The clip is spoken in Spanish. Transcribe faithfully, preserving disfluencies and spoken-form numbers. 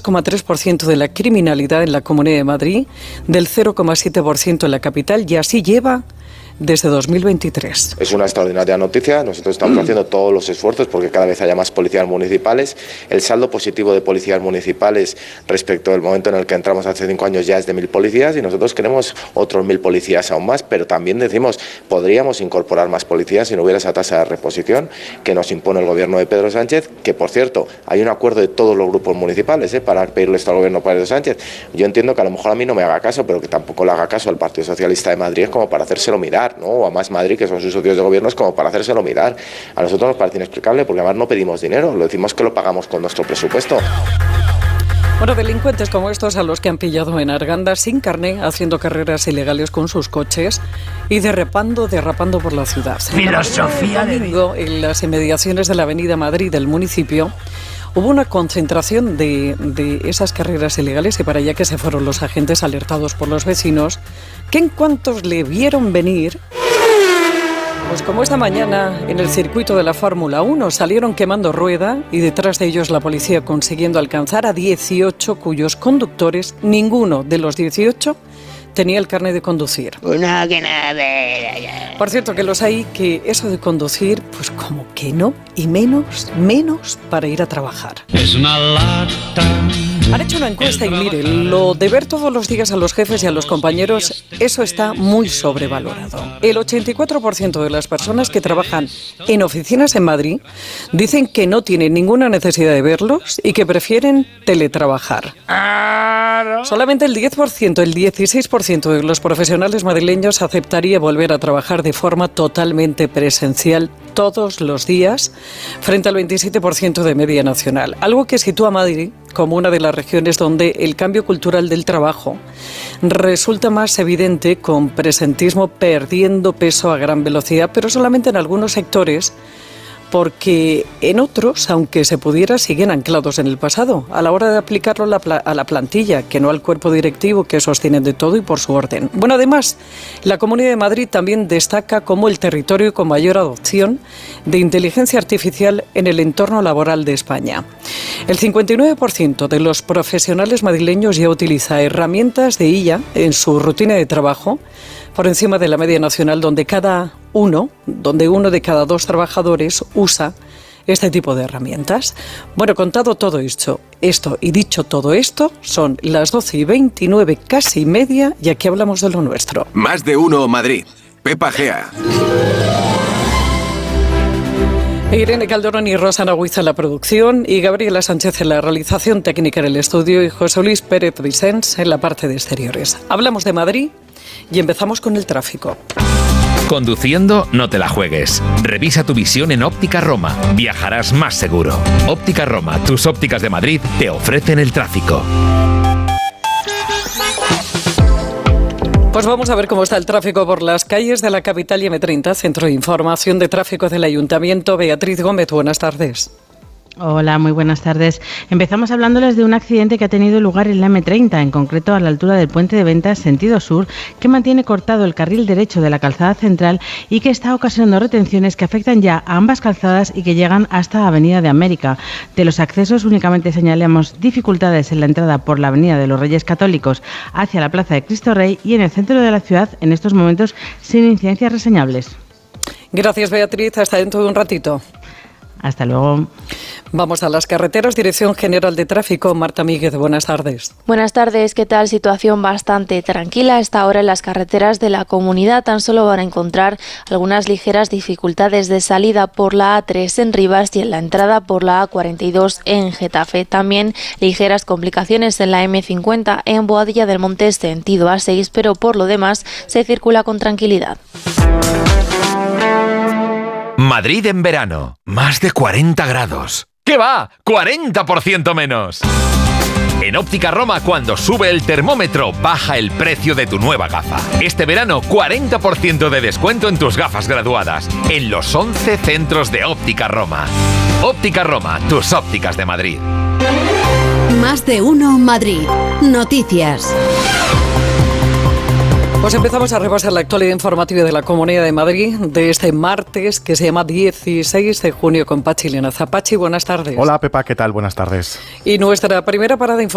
coma tres por ciento de la criminalidad en la Comunidad de Madrid, del cero coma siete por ciento en la capital, y así lleva desde dos mil veintitrés. Es una extraordinaria noticia. Nosotros estamos haciendo todos los esfuerzos porque cada vez haya más policías municipales. El saldo positivo de policías municipales respecto al momento en el que entramos hace cinco años ya es de mil policías, y nosotros queremos otros mil policías aún más, pero también decimos, podríamos incorporar más policías si no hubiera esa tasa de reposición que nos impone el gobierno de Pedro Sánchez, que por cierto, hay un acuerdo de todos los grupos municipales ¿eh? para pedirle esto al gobierno de Pedro Sánchez. Yo entiendo que a lo mejor a mí no me haga caso, pero que tampoco le haga caso al Partido Socialista de Madrid, es como para hacérselo mirar, ¿no? O a Más Madrid, que son sus socios de gobierno, es como para hacérselo mirar. A nosotros nos parece inexplicable porque además no pedimos dinero, lo decimos que lo pagamos con nuestro presupuesto. Bueno, delincuentes como estos a los que han pillado en Arganda sin carné, haciendo carreras ilegales con sus coches y derrapando, derrapando por la ciudad. Filosofía de domingo, en las inmediaciones de la Avenida Madrid del municipio, hubo una concentración de, de esas carreras ilegales, y para allá que se fueron los agentes alertados por los vecinos, que en cuantos le vieron venir, pues como esta mañana en el circuito de la Fórmula uno salieron quemando rueda, y detrás de ellos la policía consiguiendo alcanzar a dieciocho cuyos conductores, ninguno de los dieciocho tenía el carnet de conducir. Una que nada. Por cierto, que los hay que eso de conducir, pues como que no, y menos, menos para ir a trabajar. Es una lata. Han hecho una encuesta y mire, lo de ver todos los días a los jefes y a los compañeros, eso está muy sobrevalorado. El ochenta y cuatro por ciento de las personas que trabajan en oficinas en Madrid dicen que no tienen ninguna necesidad de verlos y que prefieren teletrabajar. Solamente el diez por ciento, el dieciséis por ciento de los profesionales madrileños aceptaría volver a trabajar de forma totalmente presencial todos los días, frente al veintisiete por ciento de media nacional. Algo que sitúa a Madrid como una de las regiones donde el cambio cultural del trabajo resulta más evidente, con presentismo perdiendo peso a gran velocidad, pero solamente en algunos sectores, porque en otros, aunque se pudiera, siguen anclados en el pasado, a la hora de aplicarlo a la, pla- a la plantilla, que no al cuerpo directivo que sostienen de todo y por su orden. Bueno, además, la Comunidad de Madrid también destaca como el territorio con mayor adopción de inteligencia artificial en el entorno laboral de España. El cincuenta y nueve por ciento de los profesionales madrileños ya utiliza herramientas de I A en su rutina de trabajo, por encima de la media nacional, donde cada uno, donde uno de cada dos trabajadores usa este tipo de herramientas. Bueno, contado todo esto, esto y dicho todo esto, son las doce y veintinueve, casi media, y aquí hablamos de lo nuestro. Más de uno Madrid. Pepa Gea. Irene Calderón y Rosana Huiza en la producción, y Gabriela Sánchez en la realización técnica en el estudio, y José Luis Pérez Vicens en la parte de exteriores. Hablamos de Madrid y empezamos con el tráfico. Conduciendo, no te la juegues. Revisa tu visión en Óptica Roma. Viajarás más seguro. Óptica Roma, tus ópticas de Madrid, te ofrecen el tráfico. Pues vamos a ver cómo está el tráfico por las calles de la capital y eme treinta, Centro de Información de Tráfico del Ayuntamiento. Beatriz Gómez, buenas tardes. Hola, muy buenas tardes. Empezamos hablándoles de un accidente que ha tenido lugar en la eme treinta, en concreto a la altura del Puente de Ventas, sentido sur, que mantiene cortado el carril derecho de la calzada central y que está ocasionando retenciones que afectan ya a ambas calzadas y que llegan hasta Avenida de América. De los accesos únicamente señalamos dificultades en la entrada por la Avenida de los Reyes Católicos hacia la Plaza de Cristo Rey, y en el centro de la ciudad en estos momentos sin incidencias reseñables. Gracias, Beatriz. Hasta dentro de un ratito. Hasta luego. Vamos a las carreteras. Dirección General de Tráfico, Marta Míguez, buenas tardes. Buenas tardes, ¿qué tal? Situación bastante tranquila a esta hora en las carreteras de la comunidad. Tan solo van a encontrar algunas ligeras dificultades de salida por la A tres en Rivas y en la entrada por la A cuarenta y dos en Getafe. También ligeras complicaciones en la eme cincuenta en Boadilla del Monte, sentido A seis, pero por lo demás se circula con tranquilidad. Madrid en verano, más de cuarenta grados. ¿Qué va? ¡cuarenta por ciento menos! En Óptica Roma, cuando sube el termómetro, baja el precio de tu nueva gafa. Este verano, cuarenta por ciento de descuento en tus gafas graduadas, en los once centros de Óptica Roma. Óptica Roma, tus ópticas de Madrid. Más de uno Madrid. Noticias. Pues empezamos a repasar la actualidad informativa de la Comunidad de Madrid de este martes, que se llama dieciséis de junio, con Pachi Lenaza. Pachi, buenas tardes. Hola, Pepa, ¿qué tal? Buenas tardes. Y nuestra primera parada informativa